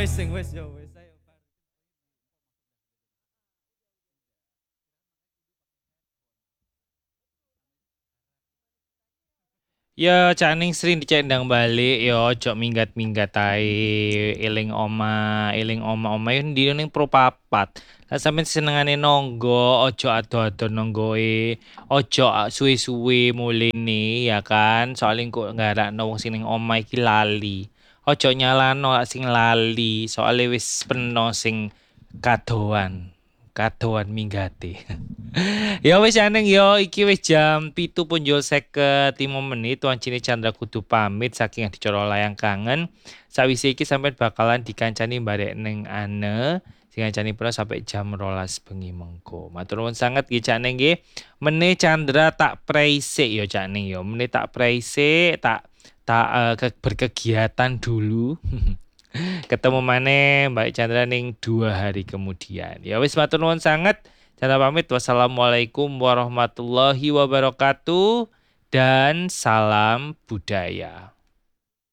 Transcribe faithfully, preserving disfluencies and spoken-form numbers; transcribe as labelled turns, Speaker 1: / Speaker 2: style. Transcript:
Speaker 1: wis sing wis yo wis.
Speaker 2: Ya caning sering dicendang balik ya ojo minggat-minggat ae eling oma eling oma-oma yo ndi ning pro papat. Lah sampeyan senengane nonggo ojo ado-ado nonggoe ojo a- suwe-suwe mulene ya kan soalnya kok nggarakno wong sing ning oma iki lali. Ojo nyalano sing lali soalnya wis peno sing kadoan kadoan minggate. Ya wis aneng yo iki wis jam pitu punjul seket limo menit Tuan Cini Chandra kudu pamit saking dicara layang kangen. Sawise iki sampean bakalan dikancani barek neng ane sing ngancani pura sampai jam rolas bengi mengko. Matur nuwun sanget nggih Cak Neng nggih. Mene Chandra tak praise yo Cak Neng yo. Mene tak praise tak tak eh, ke- berkegiatan dulu. Ketemu maneh Mbak Chandra ning dua hari kemudian. Ya wis matur nuwun sanget. Chandra pamit. Wassalamualaikum warahmatullahi wabarakatuh dan salam budaya.